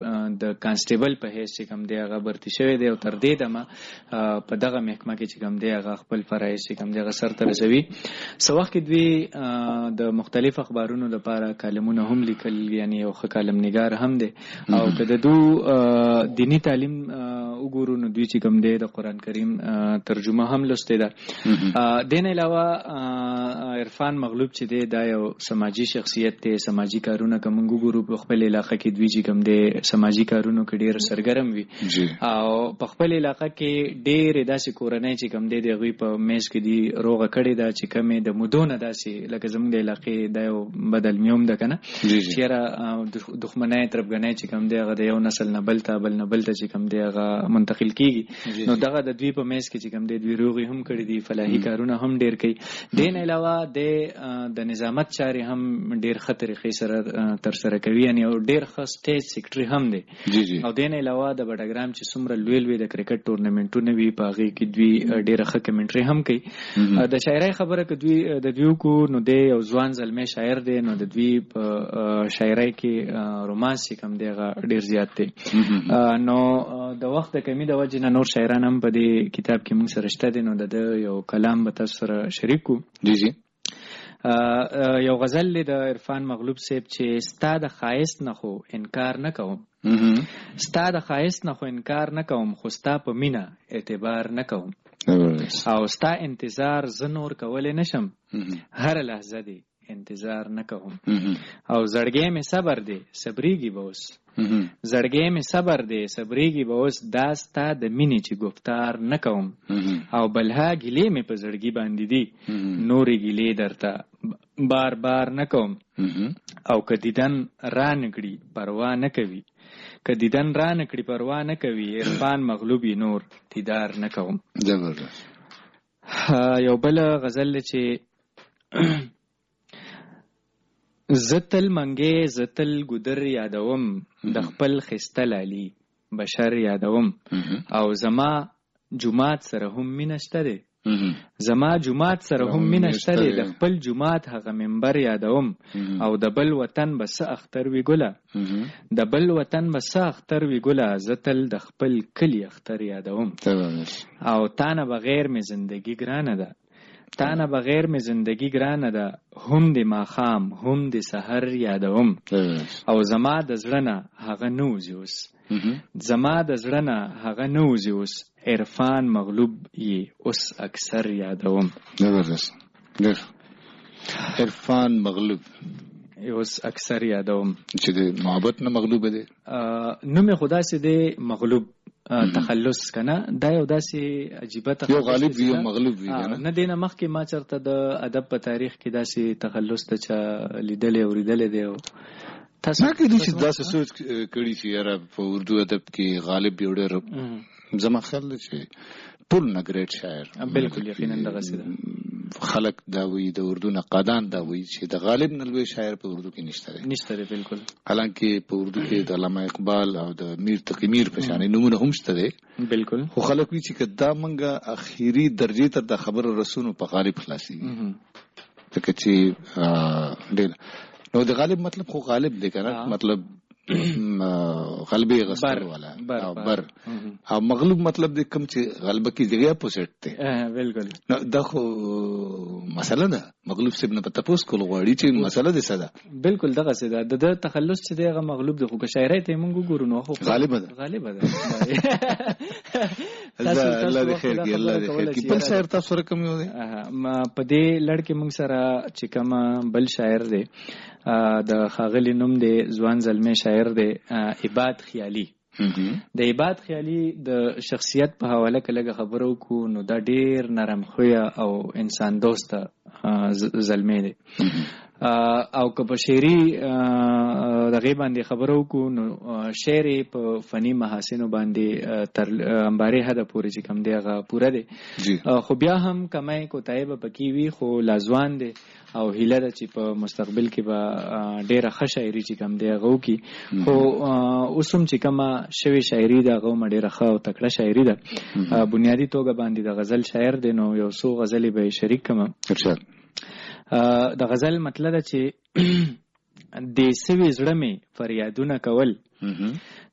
د کانسټیبل په حیث چې کوم دی هغه برتی شوی دی او تر دې دمه په دغه محکمه کې چې کوم دی هغه خپل فرایض چې کوم دی هغه سرته رسوي. څه وخت کې دوی د مختلف اخبارونو لپاره کالمونه هم لیکل، یعنی یو ښه کالم نګار هم دی. او که د دوی دینی تعلیم وګورو نو دوی چې کوم دی د قرآن کریم ترجمه هم لوستې ده. دین علاوه عرفان مغلوب چې دی دا یو سماجی شخصیت دی. سماجی کارونه کوم وګورو په خپل علاقه کې دوی چې کوم دی سماجی کارونو کې ډیر سرګرم وي او په خپل علاقه کې ډیر داسې کورنۍ چې کوم دی دغه په میز کې دی روغه کړي دا چې کومه د مودونه داسې لکه زموږ د علاقې د یو بدل میوم ده کنه چیرې دښمنۍ تربګنۍ چې کوم دی هغه د یو نسل نه بل ته بل نه بل ته چې کوم دی هغه منتقل کیږي. نو دغه د دوی په میز کې چې کوم دی دوی روغي هم کړي دي، فلاحي کارونه هم ډیر کوي. دین علاوه د نظامت چارې هم ډیر ښه طریقې سره تر سره کوي، یعنی ډیر ښه سټیج سیکریټري هم دی. او دین علاوه د بډاګرام چې څومره لوی د کرکټ ټورنمنټونه وي په هغه کې دوی ډیر ښه کمنټري هم کوي. د شاعرۍ خبره که دوی د دوی کو نو دی یو ځوان زلمی شاعر دی، نو د دوی په شاعرۍ کې رومانس کوم دی هغه ډیر زیات دی. نو د وخت د کمی د وجې نه نور شاعران هم په دې کتاب کې موږ سره شته دي، نو د یو کلام به تاسو سره شریک کو. یو غزل دی د عرفان مغلوب صاحب چې ستا د ښایست نه خو انکار نه کوم، ستا د ښایست نه خو انکار نه کوم، خو ستا په مینه اعتبار نه کوم، او ستا انتظار زه نور کولی نشم، هر لحظه دی انتظار نه کوم، او زړګی مې صبر دی صبریږي به اوس، زړګی مې صبر دی صبریږي به اوس، دا ستا د مینې چې گفتار نه کوم، او بلها ګیلې مې په زړګي باندې دي نورې ګیلې درته بار بار نه کوم، او که دیدن را نکړي پروا نه کوي، که دیدن را نکړي پروا نه کوي، عرفان مغلوبی نور دیدار نه کوم. یو بل غزل چې زتل منګې زتل ګودر یادوم، د خپل خسته لالي بشر یادوم، او زما جماعت سره هم مینه شته دی، زما جماعت سره هم مینه شته دی، د خپل جماعت هغه منبر یادوم، او د بل وطن به څه اختر وي ګله، د بل وطن به څه اختر وي ګله، زه تل د خپل کلي اختر یادوم، او تانه بغیر مې زندگی ګرانه ده، تانه بغیر مې زندگی ګرانه ده، هم د ماښام هم د سحر یادوم، او زما د زړه نه هغه نه وځي اوس، زما د زړه نه هغه نه وځي اوس، عرفان مغلوب یې اوس اکثر یادوم. عرفان مغلوب اوس اکثر یادوم چې د محبت نه مغلوب دی، نوم یې خدا سي دی مغلوب تخلص کنه، دا یو داسې عجیبه تخلص، یو غالب وي یو مغلوب وي نه دینه مخکې ما چرته د ادب په تاریخ کې داسې تخلص ته چا لیدلې اوریدلې دی. تاسو کې دې داسې سوچ کړی چې یاره په اردو ادب کې غالب یو ډېر زما خیال دی چې ټول نګریټ شاعر، بالکل یقینا دغسې ده. خلق دا وی د اردو نقادان دا وی چې د غالب نه لوی شاعر په اردو کې نشته دی بالکل، حالانکه په اردو کې د علامه اقبال او د میر تقی میر په شان نمونه هم شته دی بالکل، خو خلک وی چې دا منګه اخیری درجه ته د خبر رسونو په غالب خلاصي ځکه چې ډېر نو د غالب مطلب خو غالب دی کنه، مطلب غلبي غسر والا او بر، او مغلوب مطلب د کوم چې غلبه کی ځای اپوزیټ دی بالکل. نو دا خو مسله ده، مغلوب سیب نه پته پوس کول غواړي چې مسله ده څه ده، بالکل دغه څه ده د تخلص چې دی هغه مغلوب دی، خو که شاعرۍ ته موږ وګورو نو خو غالب ده الله دې خیر کړي، الله دې خیر کړي. بل شاعر تاسو سره کوم یو دی؟ ما په دې لړ کې موږ سره چې کوم بل شاعر دی د ښاغلي نوم دی ځوان زلمی شاعر دی عباد خیالي. د عباد خیالي د شخصیت په حواله کې لږه خبرو کو نو دا ډیر نرم خویه او انسان دوسته زلمی دی، او که په شعري دغې باندې خبرو کو نو شعر په فني محاسنو باندې تر امبارې حده پورې چې کوم دی هغه پوره دی، خو بیا هم کمی کوتاهی به پکې وي، خو لاځوان دی او هیله ده چې په مستقبل کې به ډېره ښه شاعري چې کوم دی هغه وکړي، خو اوس هم چې کومه شوې شاعري ده هغه هم ډېره ښه او تکړه شاعري ده. بنیادي توګه باندې د غزل شاعر دی، نو یو څو غزلې به یې شریک کړم. د غزل مطلب ده چې دې سوي زړه مې فریادونه کول،